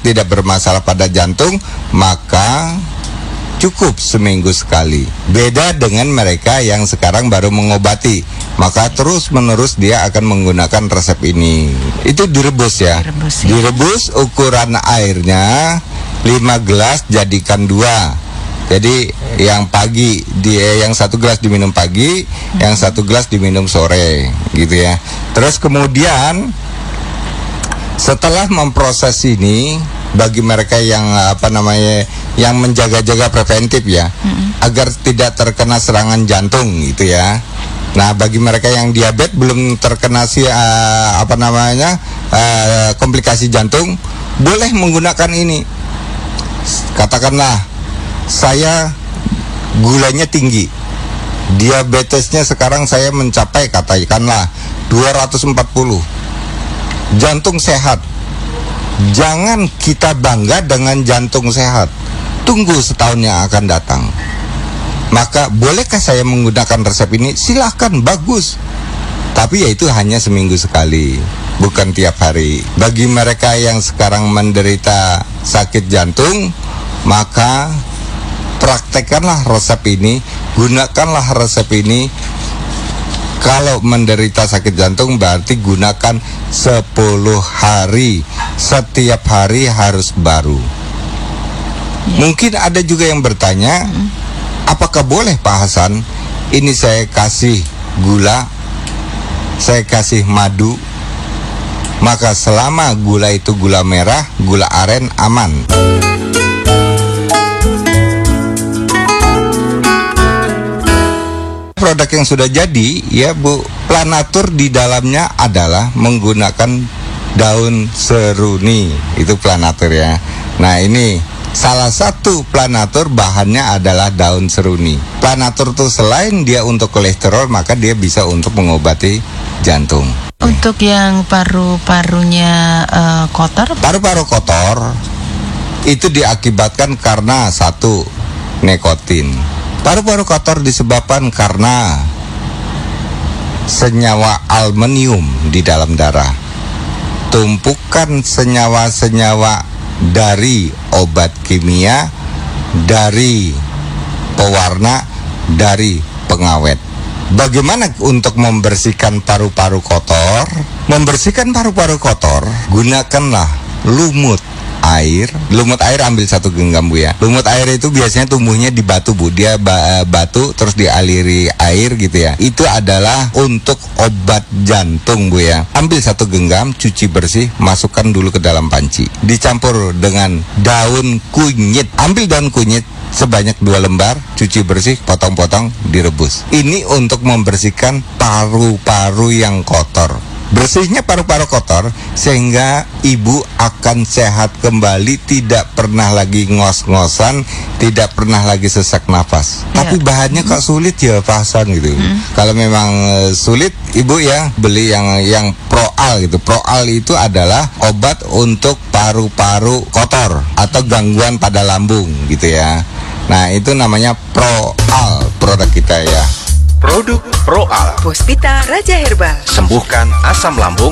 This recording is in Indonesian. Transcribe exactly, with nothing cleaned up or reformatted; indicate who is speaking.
Speaker 1: tidak bermasalah pada jantung, maka cukup seminggu sekali. Beda dengan mereka yang sekarang baru mengobati, maka terus menerus dia akan menggunakan resep ini. Itu direbus ya.
Speaker 2: Direbus, ya.
Speaker 1: Direbus, ukuran airnya lima gelas jadikan dua. Jadi yang pagi dia yang satu gelas diminum pagi, hmm. yang satu gelas diminum sore, gitu ya. Terus kemudian setelah memproses ini, bagi mereka yang apa namanya yang menjaga-jaga preventif ya, mm-hmm. agar tidak terkena serangan jantung gitu ya. Nah, bagi mereka yang diabetes belum terkena si uh, apa namanya uh, komplikasi jantung, boleh menggunakan ini. Katakanlah saya gulanya tinggi, diabetesnya sekarang saya mencapai katakanlah dua ratus empat puluh, jantung sehat. Jangan kita bangga dengan jantung sehat. Tunggu setahun yang akan datang. Maka bolehkah saya menggunakan resep ini? Silahkan, bagus. Tapi ya itu hanya seminggu sekali, bukan tiap hari. Bagi mereka yang sekarang menderita sakit jantung, maka praktekkanlah resep ini, gunakanlah resep ini. Kalau menderita sakit jantung berarti gunakan sepuluh hari. Setiap hari harus baru. Ya. Mungkin ada juga yang bertanya, hmm. apakah boleh Pak Hasan, ini saya kasih gula, saya kasih madu, maka selama gula itu gula merah, gula aren aman. Produk yang sudah jadi ya Bu, Planatur di dalamnya adalah menggunakan daun seruni, itu Planatur ya. Nah ini salah satu Planatur bahannya adalah daun seruni. Planatur tuh selain dia untuk kolesterol, maka dia bisa untuk mengobati jantung.
Speaker 2: Untuk yang paru-parunya uh, kotor?
Speaker 1: Paru-paru kotor itu diakibatkan karena satu, nikotin. Paru-paru kotor disebabkan karena senyawa aluminium di dalam darah. Tumpukan senyawa-senyawa dari obat kimia, dari pewarna, dari pengawet. Bagaimana untuk membersihkan paru-paru kotor? Membersihkan paru-paru kotor, gunakanlah lumut air. Lumut air ambil satu genggam Bu ya. Lumut air itu biasanya tumbuhnya di batu Bu. Dia ba- batu terus dialiri air gitu ya. Itu adalah untuk obat jantung Bu ya. Ambil satu genggam, cuci bersih, masukkan dulu ke dalam panci. Dicampur dengan daun kunyit. Ambil daun kunyit sebanyak dua lembar, cuci bersih, potong-potong, direbus. Ini untuk membersihkan paru-paru yang kotor. Bersihnya paru-paru kotor sehingga ibu akan sehat kembali, tidak pernah lagi ngos-ngosan, tidak pernah lagi sesak nafas. Ya. Tapi bahannya kok sulit ya Pak Hasan gitu. Hmm. Kalau memang uh, sulit, ibu ya beli yang yang Proal gitu. Proal itu adalah obat untuk paru-paru kotor atau gangguan pada lambung gitu ya. Nah itu namanya Proal produk kita ya.
Speaker 3: Produk Proal
Speaker 4: Puspita Raja Herbal,
Speaker 3: sembuhkan asam lambung